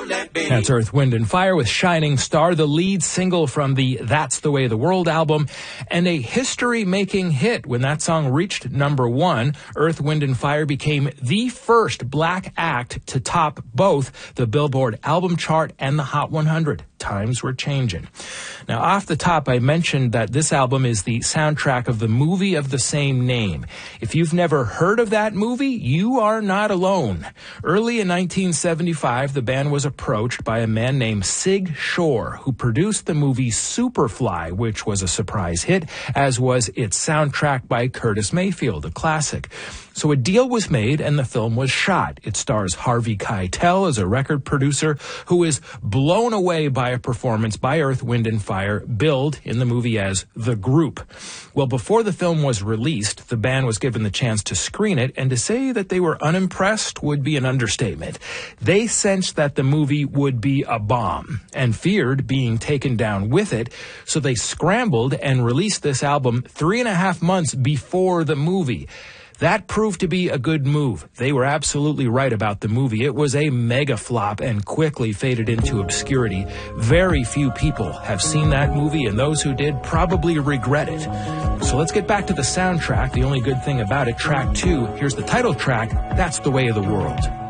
That's Earth, Wind & Fire with Shining Star, the lead single from the That's the Way of the World album, and a history-making hit. When that song reached #1, Earth, Wind & Fire became the first black act to top both the Billboard album chart and the Hot 100. Times were changing. Now, off the top, I mentioned that this album is the soundtrack of the movie of the same name. If you've never heard of that movie, you are not alone. Early in 1975, the band was approached by a man named Sig Shore, who produced the movie Superfly, which was a surprise hit, as was its soundtrack by Curtis Mayfield, a classic. So a deal was made and the film was shot. It stars Harvey Keitel as a record producer who is blown away by a performance by Earth, Wind & Fire, billed in the movie as The Group. Well, before the film was released, the band was given the chance to screen it, and to say that they were unimpressed would be an understatement. They sensed that the movie would be a bomb and feared being taken down with it, so they scrambled and released this album 3.5 months before the movie. That proved to be a good move. They were absolutely right about the movie. It was a mega flop and quickly faded into obscurity. Very few people have seen that movie, and those who did probably regret it. So let's get back to the soundtrack. The only good thing about it, track 2, here's the title track, That's the Way of the World.